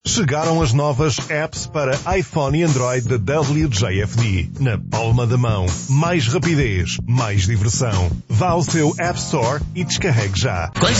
Chegaram as novas apps para iPhone e Android da WJFD. Na palma da mão. Mais rapidez, mais diversão. Vá ao seu App Store e descarregue já. Quais